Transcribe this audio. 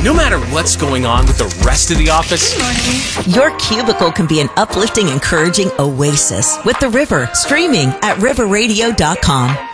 No matter what's going on with the rest of the office, your cubicle can be an uplifting, encouraging oasis with The River, streaming at riverradio.com.